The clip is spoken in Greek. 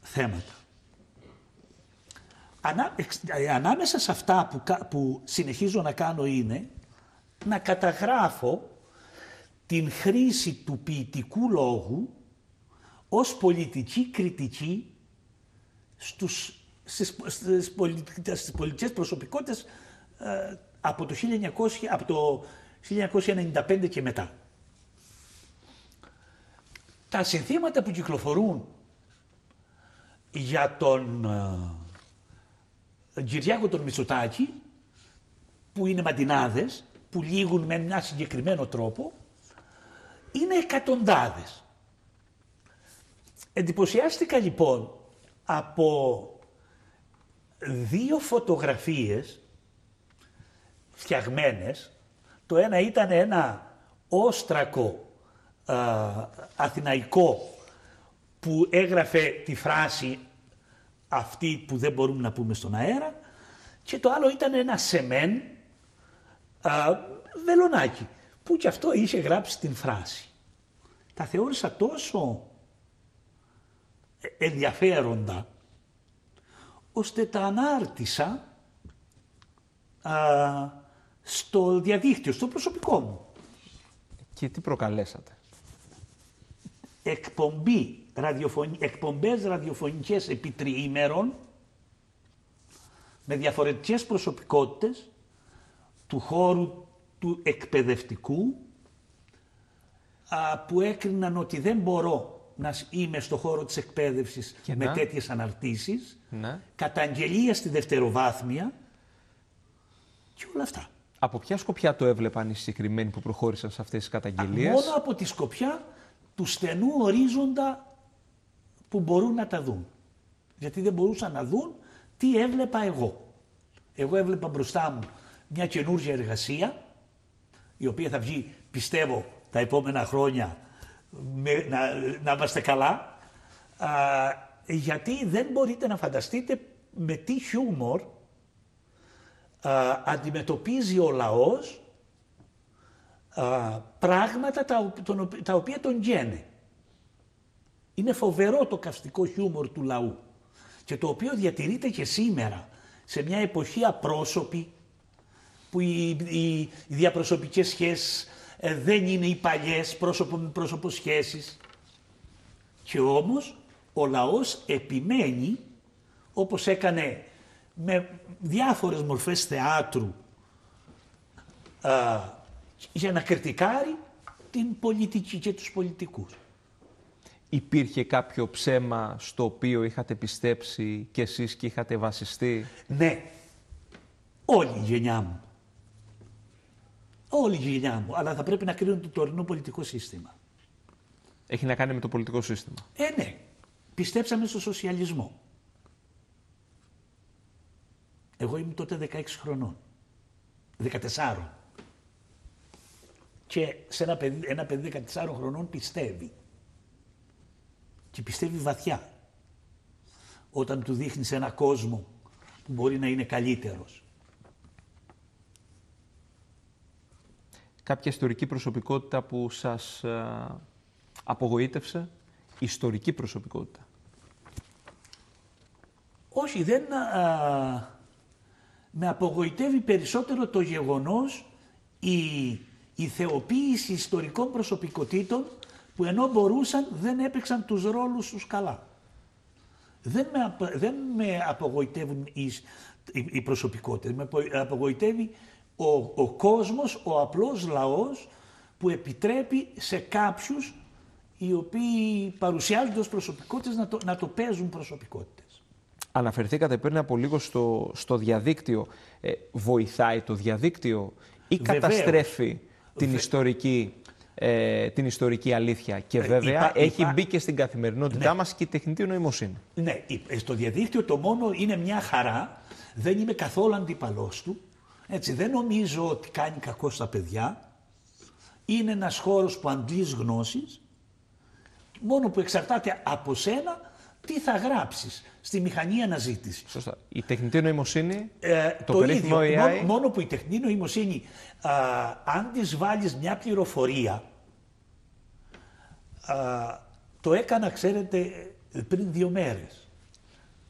θέματα. Ανάμεσα σε αυτά που συνεχίζω να κάνω είναι να καταγράφω την χρήση του ποιητικού λόγου ως πολιτική κριτική στις πολιτικές προσωπικότητες από το 1995 και μετά. Τα συνθήματα που κυκλοφορούν για τον Κυριάκο τον Μητσοτάκη, που είναι μαντινάδες, που λήγουν με ένα συγκεκριμένο τρόπο, είναι εκατοντάδες. Εντυπωσιάστηκα λοιπόν από δύο φωτογραφίες φτιαγμένες. Το ένα ήταν ένα όστρακο αθηναϊκό που έγραφε τη φράση αυτή που δεν μπορούμε να πούμε στον αέρα, και το άλλο ήταν ένα σεμέν βελονάκι που κι αυτό είχε γράψει την φράση. Τα θεώρησα τόσο ενδιαφέροντα ώστε τα ανάρτησα στο διαδίκτυο, στο προσωπικό μου. Και τι προκαλέσατε? Εκπομπές ραδιοφωνικές επί τριήμερων με διαφορετικές προσωπικότητες του χώρου του εκπαιδευτικού που έκριναν ότι δεν μπορώ να είμαι στο χώρο της εκπαίδευσης με τέτοιες αναρτήσεις, καταγγελία στη δευτεροβάθμια και όλα αυτά. Από ποια σκοπιά το έβλεπαν οι συγκεκριμένοι που προχώρησαν σε αυτές τις καταγγελίες? Μόνο από τη σκοπιά του στενού ορίζοντα που μπορούν να τα δουν. Γιατί δεν μπορούσαν να δουν τι έβλεπα εγώ. Εγώ έβλεπα μπροστά μου μια καινούργια εργασία, η οποία θα βγει, πιστεύω, τα επόμενα χρόνια να είμαστε καλά, γιατί δεν μπορείτε να φανταστείτε με τι χιούμορ αντιμετωπίζει ο λαός πράγματα τα οποία τον γένε. Είναι φοβερό το καυστικό χιούμορ του λαού και το οποίο διατηρείται και σήμερα σε μια εποχή απρόσωπη που οι διαπροσωπικές σχέσεις δεν είναι οι παλιές πρόσωπο με πρόσωπο σχέσεις. Και όμως ο λαός επιμένει, όπως έκανε με διάφορες μορφές θεάτρου, για να κριτικάρει την πολιτική και τους πολιτικούς. Υπήρχε κάποιο ψέμα στο οποίο είχατε πιστέψει κι εσείς και είχατε βασιστεί? Ναι. Όλη η γενιά μου. Όλη η γενιά μου. Αλλά θα πρέπει να κρίνουν το τωρινό πολιτικό σύστημα. Έχει να κάνει με το πολιτικό σύστημα? Ναι. Πιστέψαμε στο σοσιαλισμό. Εγώ ήμουν τότε 16 χρονών. 14. Και σε ένα παιδί 14 χρονών πιστεύει. Και πιστεύει βαθιά. Όταν του δείχνεις ένα κόσμο που μπορεί να είναι καλύτερος. Κάποια ιστορική προσωπικότητα που σας απογοήτευσε? Ιστορική προσωπικότητα? Όχι, δεν... με απογοητεύει περισσότερο το γεγονός η θεοποίηση ιστορικών προσωπικότητων που ενώ μπορούσαν δεν έπαιξαν τους ρόλους τους καλά. Δεν με απογοητεύουν οι προσωπικότητες, με απογοητεύει ο κόσμος, ο απλός λαός που επιτρέπει σε κάποιους οι οποίοι παρουσιάζονται ως προσωπικότητες να το παίζουν προσωπικότητες. Αναφερθήκατε πριν από λίγο στο διαδίκτυο. Βοηθάει το διαδίκτυο ή καταστρέφει την ιστορική αλήθεια? Και βέβαια έχει μπει και στην καθημερινότητά μας και η τεχνητή νοημοσύνη. Ναι, στο διαδίκτυο το μόνο είναι μια χαρά. Δεν είμαι καθόλου αντίπαλός του. Έτσι, δεν νομίζω ότι κάνει κακό στα παιδιά. Είναι ένας χώρος που αντλείς γνώσεις. Μόνο που εξαρτάται από σένα τι θα γράψεις στη μηχανή αναζήτηση. Σωστά. Η τεχνητή νοημοσύνη, το περίφημο AI... Μόνο που η τεχνητή νοημοσύνη, αν της βάλεις μια πληροφορία, το έκανα, ξέρετε, πριν 2 μέρες.